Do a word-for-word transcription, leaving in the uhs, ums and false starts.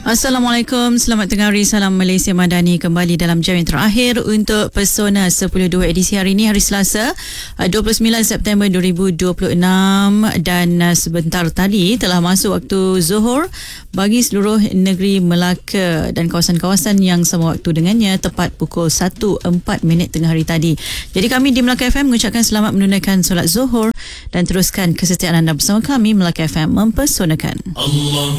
Assalamualaikum, selamat tengah hari, salam Malaysia Madani kembali dalam jam yang terakhir untuk Pesona sepuluh dua edisi hari ini, hari Selasa dua puluh sembilan September dua ribu dua puluh enam, dan sebentar tadi telah masuk waktu Zuhur bagi seluruh negeri Melaka dan kawasan-kawasan yang sama waktu dengannya, tepat pukul satu empat minit tengah hari tadi. Jadi kami di Melaka F M mengucapkan selamat menunaikan solat Zuhur dan teruskan kesetiaan anda bersama kami. Melaka F M mempesonakan. Allah